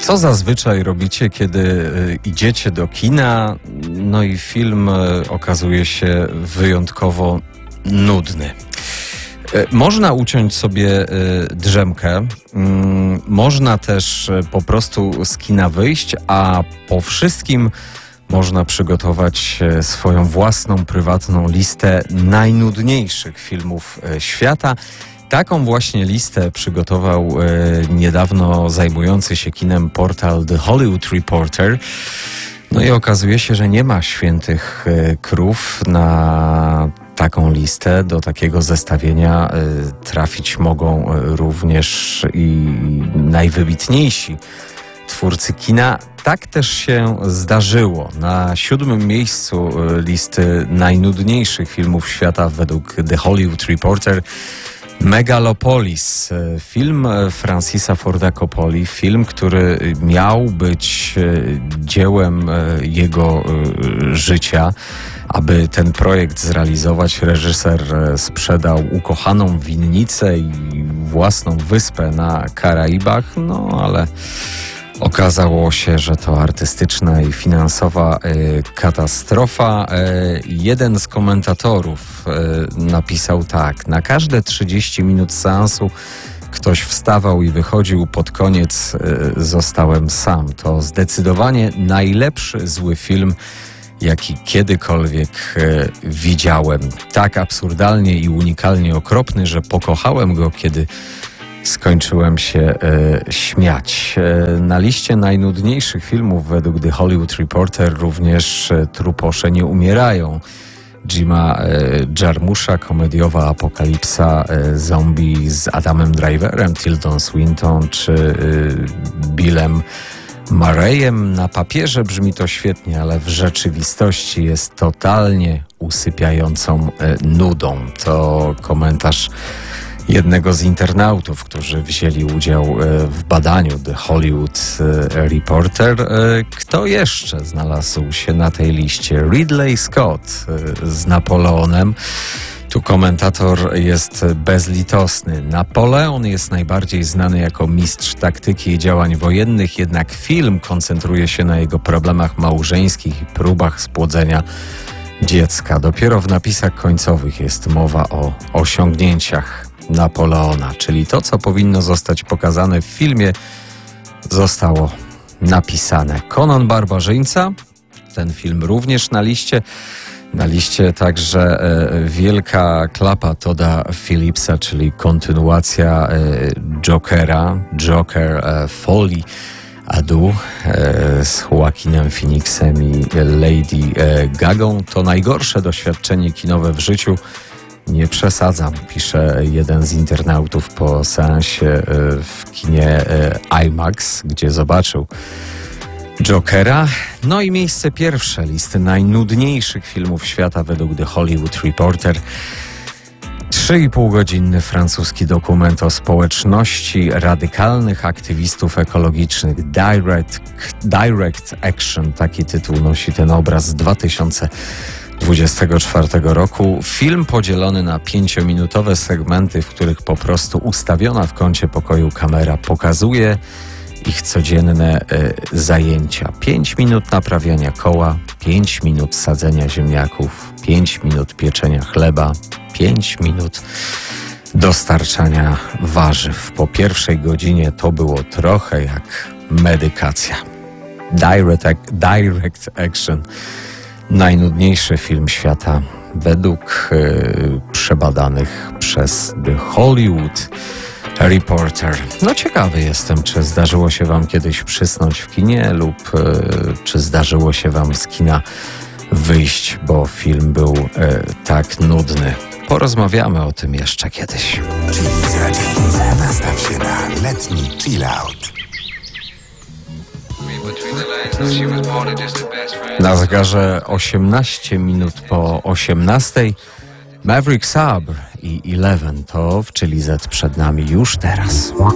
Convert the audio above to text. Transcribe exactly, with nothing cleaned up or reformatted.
Co zazwyczaj robicie, kiedy idziecie do kina, no i film okazuje się wyjątkowo nudny? Można uciąć sobie drzemkę, można też po prostu z kina wyjść, a po wszystkim można przygotować swoją własną, prywatną listę najnudniejszych filmów świata. Taką właśnie listę przygotował e, niedawno zajmujący się kinem portal The Hollywood Reporter. No i okazuje się, że nie ma świętych e, krów. Na taką listę, do takiego zestawienia e, trafić mogą e, również i najwybitniejsi twórcy kina. Tak też się zdarzyło. Na siódmym miejscu e, listy najnudniejszych filmów świata według The Hollywood Reporter Megalopolis, film Francisa Forda Coppoli, film, który miał być dziełem jego życia. Aby ten projekt zrealizować, reżyser sprzedał ukochaną winnicę i własną wyspę na Karaibach, no ale okazało się, że to artystyczna i finansowa y, katastrofa. Y, jeden z komentatorów y, napisał tak: na każde trzydzieści minut seansu ktoś wstawał i wychodził, pod koniec y, zostałem sam. To zdecydowanie najlepszy zły film, jaki kiedykolwiek y, widziałem. Tak absurdalnie i unikalnie okropny, że pokochałem go, kiedy skończyłem się e, śmiać. E, na liście najnudniejszych filmów według The Hollywood Reporter również e, Truposze nie umierają Jima e, Jarmusza, komediowa apokalipsa e, zombie z Adamem Driverem, Tildą Swinton czy e, Billem Murrayem. Na papierze brzmi to świetnie, ale w rzeczywistości jest totalnie usypiającą e, nudą. To komentarz jednego z internautów, którzy wzięli udział w badaniu The Hollywood Reporter. Kto jeszcze znalazł się na tej liście? Ridley Scott z Napoleonem. Tu komentator jest bezlitosny. Napoleon jest najbardziej znany jako mistrz taktyki i działań wojennych, jednak film koncentruje się na jego problemach małżeńskich i próbach spłodzenia dziecka. Dopiero w napisach końcowych jest mowa o osiągnięciach Napoleona, czyli to, co powinno zostać pokazane w filmie, zostało napisane. Conan Barbarzyńca, ten film również na liście. Na liście także e, wielka klapa Todda Phillipsa, czyli kontynuacja e, Jokera, Joker e, Folly Adu e, z Joaquinem Phoenixem i Lady e, Gagą. To najgorsze doświadczenie kinowe w życiu. Nie przesadzam, pisze jeden z internautów po seansie w kinie IMAX, gdzie zobaczył Jokera. No i miejsce pierwsze listy najnudniejszych filmów świata według The Hollywood Reporter. Trzy i pół godzinny francuski dokument o społeczności radykalnych aktywistów ekologicznych. Direct, Direct Action, taki tytuł nosi ten obraz z dwa tysiące dwudziestego czwartego roku. Film podzielony na pięciominutowe segmenty, w których po prostu ustawiona w kącie pokoju kamera pokazuje ich codzienne y, zajęcia. Pięć minut naprawiania koła, pięć minut sadzenia ziemniaków, pięć minut pieczenia chleba, pięć minut dostarczania warzyw. Po pierwszej godzinie to było trochę jak medykacja. Direct, direct Action. Najnudniejszy film świata według y, przebadanych przez The Hollywood Reporter. No ciekawy jestem, czy zdarzyło się wam kiedyś przysnąć w kinie lub y, czy zdarzyło się wam z kina wyjść, bo film był y, tak nudny. Porozmawiamy o tym jeszcze kiedyś. Nastaw się na letni chill out. Na zegarze osiemnaście minut po osiemnastej. Maverick Sabre i Eleven to w Chili Z przed nami już teraz.